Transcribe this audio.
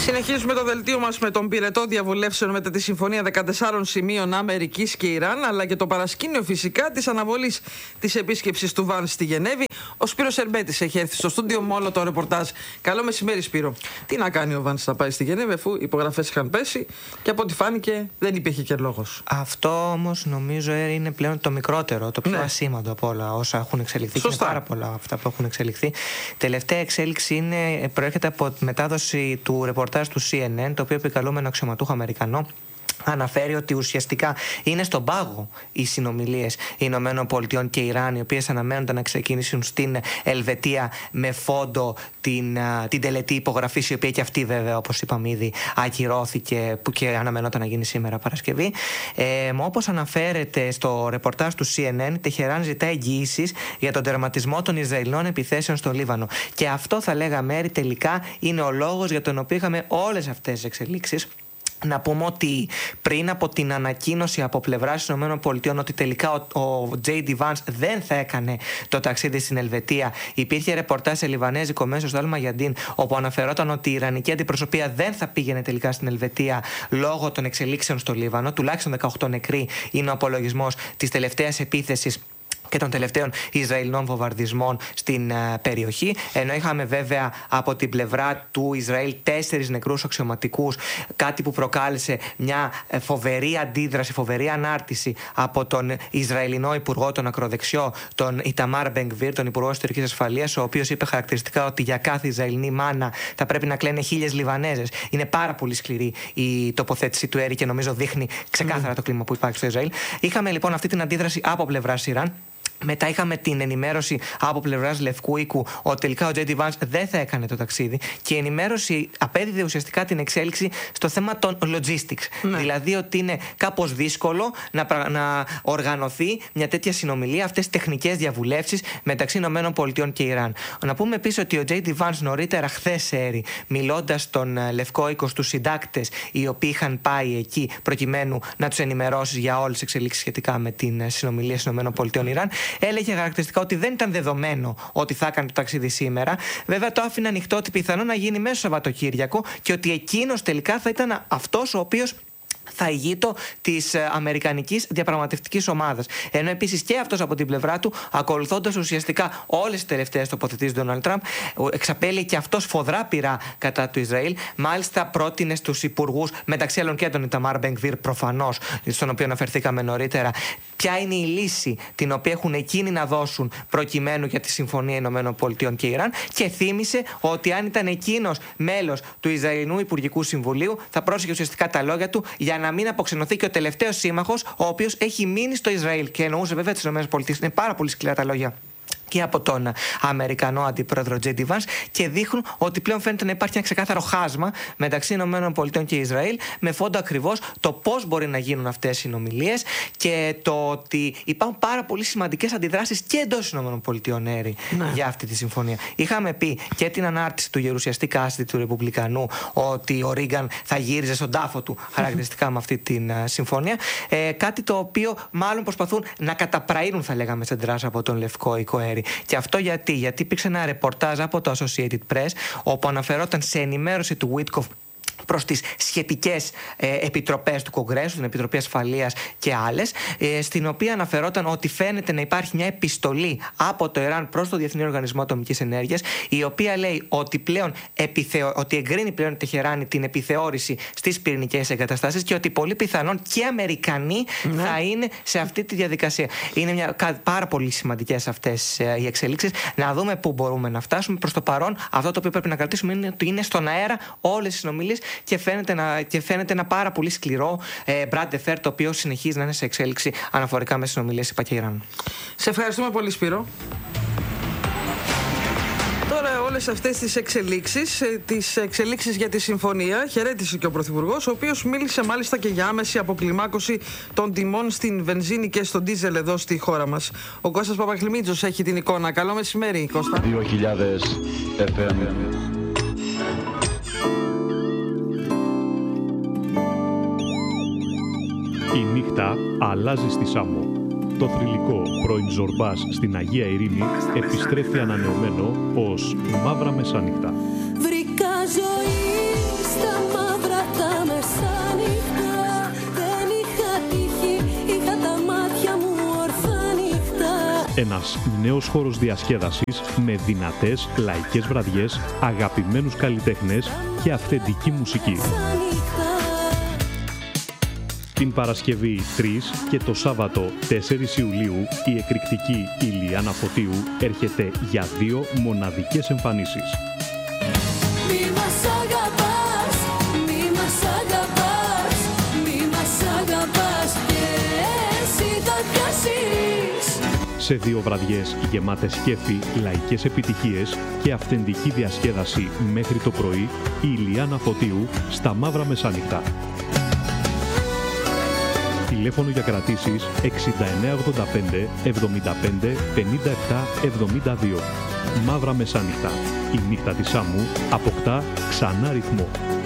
Συνεχίζουμε το δελτίο μας με τον πυρετό διαβουλεύσεων μετά τη συμφωνία 14 σημείων Αμερικής και Ιράν, αλλά και το παρασκήνιο φυσικά της αναβολής της επίσκεψης του Βανς στη Γενέβη. Ο Σπύρος Ερμπέτης έχει έρθει στο στούντιο με όλο το ρεπορτάζ. Καλό μεσημέρι, Σπύρο. Τι να κάνει ο Βανς να πάει στη Γενέβη, αφού οι υπογραφές είχαν πέσει και από ό,τι φάνηκε δεν υπήρχε και λόγος. Αυτό όμως νομίζω είναι πλέον το μικρότερο, το πιο ασήμαντο από όλα όσα έχουν εξελιχθεί. Σωστά. Και είναι πάρα πολλά αυτά που έχουν εξελιχθεί. Τελευταία εξέλιξη προέρχεται από τη μετάδοση του ρεπορτάζ του CNN, το οποίο επικαλούμενο αξιωματούχο Αμερικανό αναφέρει ότι ουσιαστικά είναι στον πάγο οι συνομιλίες Ηνωμένων Πολιτειών και Ιράν, οι οποίες αναμένονται να ξεκινήσουν στην Ελβετία με φόντο την τελετή υπογραφής, η οποία και αυτή βέβαια, όπως είπαμε ήδη, ακυρώθηκε και αναμενόταν να γίνει σήμερα Παρασκευή. Όπως αναφέρεται στο ρεπορτάζ του CNN, η Τεχεράν ζητά εγγυήσεις για τον τερματισμό των Ισραηλινών επιθέσεων στο Λίβανο. Και αυτό, θα λέγαμε, τελικά είναι ο λόγος για τον οποίο είχαμε όλες αυτές τις εξελίξεις. Να πούμε ότι πριν από την ανακοίνωση από πλευράς των ΗΠΑ ότι τελικά ο J.D. Vance δεν θα έκανε το ταξίδι στην Ελβετία, υπήρχε ρεπορτάζ σε λιβανέζικο μέσο στο Αλ-Μαγιαντίν, όπου αναφερόταν ότι η Ιρανική αντιπροσωπεία δεν θα πήγαινε τελικά στην Ελβετία λόγω των εξελίξεων στο Λίβανο. Τουλάχιστον 18 νεκροί είναι ο απολογισμός της τελευταίας επίθεσης και των τελευταίων Ισραηλινών βομβαρδισμών στην περιοχή. Ενώ είχαμε βέβαια από την πλευρά του Ισραήλ 4 νεκρούς αξιωματικούς, κάτι που προκάλεσε μια φοβερή αντίδραση, φοβερή ανάρτηση από τον Ισραηλινό Υπουργό, τον ακροδεξιό, τον Ιταμάρ Μπενγκβίρ, τον Υπουργό Εσωτερικής Ασφαλείας, ο οποίος είπε χαρακτηριστικά ότι για κάθε Ισραηλινή μάνα θα πρέπει να κλαίνε 1.000 Λιβανέζες. Είναι πάρα πολύ σκληρή η τοποθέτηση του Έρη και νομίζω δείχνει ξεκάθαρα το κλίμα που υπάρχει στο Ισραήλ. Είχαμε λοιπόν αυτή την αντίδραση από πλευράς Ιράν. Μετά είχαμε την ενημέρωση από πλευράς Λευκού Οίκου ότι τελικά ο J.D. Vance δεν θα έκανε το ταξίδι, και η ενημέρωση απέδιδε ουσιαστικά την εξέλιξη στο θέμα των logistics. Δηλαδή ότι είναι κάπως δύσκολο να οργανωθεί μια τέτοια συνομιλία, αυτές τις τεχνικές διαβουλεύσεις μεταξύ ΗΠΑ και Ιράν. Να πούμε επίσης ότι ο J.D. Vance νωρίτερα χθες, μιλώντας στον Λευκό Οίκο, στους συντάκτες οι οποίοι είχαν πάει εκεί προκειμένου να τους ενημερώσει για όλες τις εξελίξεις σχετικά με την συνομιλία των ΗΠΑ-Ιράν, έλεγε χαρακτηριστικά ότι δεν ήταν δεδομένο ότι θα έκανε το ταξίδι σήμερα. Βέβαια, το άφηνε ανοιχτό ότι πιθανόν να γίνει μέσα στο Σαββατοκύριακο και ότι εκείνος τελικά θα ήταν αυτός ο οποίος θα ηγείτο της αμερικανικής διαπραγματευτικής ομάδας. Ενώ επίσης και αυτός από την πλευρά του, ακολουθώντας ουσιαστικά όλες τις τελευταίες τοποθετήσεις του Ντόναλντ Τραμπ, εξαπέλυε και αυτός φοδρά πειρά κατά του Ισραήλ. Μάλιστα, πρότεινε στους υπουργούς, μεταξύ άλλων και τον Ιταμάρ Μπενγκβίρ, προφανώς, στον οποίο αναφερθήκαμε νωρίτερα, ποια είναι η λύση την οποία έχουν εκείνοι να δώσουν προκειμένου για τη συμφωνία ΗΠΑ και Ιράν, και θύμισε ότι αν ήταν εκείνος μέλος του Ισραηλινού Υπουργικού Συμβουλίου, θα πρόσεχε ουσιαστικά τα λόγια του για να μην αποξενωθεί και ο τελευταίος σύμμαχος, ο οποίος έχει μείνει στο Ισραήλ. Και εννοούσε βέβαια τις ΗΠΑ. Είναι πάρα πολύ σκληρά τα λόγια και από τον Αμερικανό αντιπρόεδρο J.D. Vance, και δείχνουν ότι πλέον φαίνεται να υπάρχει ένα ξεκάθαρο χάσμα μεταξύ ΗΠΑ και Ισραήλ, με φόντο ακριβώς το πώς μπορεί να γίνουν αυτές οι συνομιλίες και το ότι υπάρχουν πάρα πολύ σημαντικές αντιδράσεις και εντός των ΗΠΑ για αυτή τη συμφωνία. Είχαμε πει και την ανάρτηση του γερουσιαστή κάστη του Ρεπουμπλικανού ότι ο Ρίγκαν θα γύριζε στον τάφο του χαρακτηριστικά με αυτή τη συμφωνία. Κάτι το οποίο μάλλον προσπαθούν να καταπραίνουν, θα λέγαμε, σε δράση από τον Λευκό Οίκο. Και αυτό γιατί υπήρξε ένα ρεπορτάζ από το Associated Press, όπου αναφερόταν σε ενημέρωση του Witkoff προς τις σχετικές επιτροπές του Κογκρέσου, την Επιτροπή Ασφαλείας και άλλες, στην οποία αναφερόταν ότι φαίνεται να υπάρχει μια επιστολή από το Ιράν προς το Διεθνή Οργανισμό Ατομικής Ενέργειας, η οποία λέει ότι ότι εγκρίνει πλέον η Τεχεράνη την επιθεώρηση στις πυρηνικές εγκαταστάσεις και ότι πολύ πιθανόν και Αμερικανοί θα είναι σε αυτή τη διαδικασία. Είναι πάρα πολύ σημαντικές αυτές οι εξελίξεις. Να δούμε πού μπορούμε να φτάσουμε. Προς το παρόν, αυτό το οποίο πρέπει να κρατήσουμε είναι ότι είναι στον αέρα όλες οι συνομιλίες και φαίνεται ένα πάρα πολύ σκληρό Brad Defer, το οποίο συνεχίζει να είναι σε εξέλιξη αναφορικά με συνομιλίες ΗΠΑ και Ιράν. Σε ευχαριστούμε πολύ, Σπύρο. Τώρα όλες αυτές τις εξελίξεις για τη συμφωνία χαιρέτησε και ο Πρωθυπουργός, ο οποίος μίλησε μάλιστα και για άμεση αποκλιμάκωση των τιμών στην βενζίνη και στον ντίζελ εδώ στη χώρα μας. Ο Κώστας Παπαχλημίτζος έχει την εικόνα. Καλό μεσημέρι, Κώστα. 2000 FM. Η νύχτα αλλάζει στη Σάμο. Το θρυλικό πρώην Ζορμπάς στην Αγία Ειρήνη επιστρέφει ανανεωμένο ως Μαύρα Μεσάνυχτα. Βρήκα ζωή στα Ένας νέος χώρος διασκέδασης με δυνατές λαϊκές βραδιές, αγαπημένους καλλιτέχνες και αυθεντική μουσική. Την Παρασκευή 3 και το Σάββατο 4 Ιουλίου η εκρηκτική Ηλιάνα Φωτίου έρχεται για 2 μοναδικές εμφανίσεις. Σε 2 βραδιές γεμάτες κέφι, λαϊκές επιτυχίες και αυθεντική διασκέδαση μέχρι το πρωί, η Ηλιάνα Φωτίου στα Μαύρα Μεσάνυχτα. Τηλέφωνο για κρατήσεις 6985 75 57 72. Μαύρα Μεσάνυχτα. Η νύχτα της Σάμου αποκτά ξανά ρυθμό.